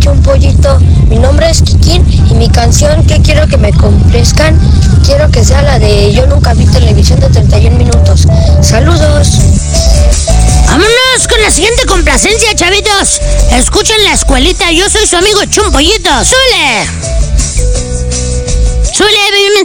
Chumpollito. Mi nombre es Kikín y mi canción que quiero que me complazcan, quiero que sea la de Yo Nunca Vi Televisión de 31 minutos. ¡Saludos! Vámonos con la siguiente complacencia, chavitos. Escuchen La Escuelita, yo soy su amigo Chumpollito. ¡Súbele! ¡Súbele, baby!